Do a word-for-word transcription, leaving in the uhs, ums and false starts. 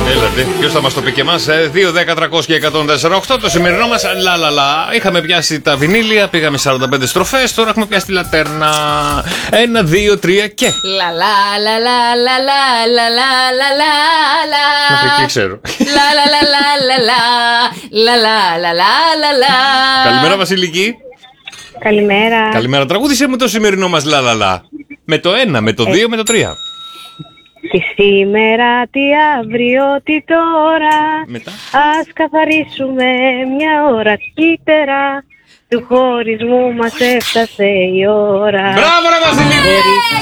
Έλατε, ποιος θα μας το πει και εμάς, δύο, δέκα, τριακόσια, εκατόν τέσσερα οκτώ. Το σημερινό μας λαλαλα. Είχαμε πιάσει τα βινίλια, πήγαμε σαράντα πέντε στροφές, τώρα έχουμε πιάσει τη λατέρνα. Ένα, δύο, τρία και. Λαλαλαλαλαλαλαλαλαλαλα. Μέχρι εκεί ξέρω. Λαλαλαλαλαλαλαλαλαλαλα. Καλημέρα Βασιλική. Καλημέρα. Καλημέρα, τραγούδισε μου το σημερινό μας λαλαλα. Με το ένα, με το δύο, με το τρία. Τι σήμερα, τι αύριο, τι τώρα. Μετά. Ας καθαρίσουμε μια ώρα κύττερα. Του χωρισμού μας έφτασε η ώρα. Μπράβο ρε Βασιλική!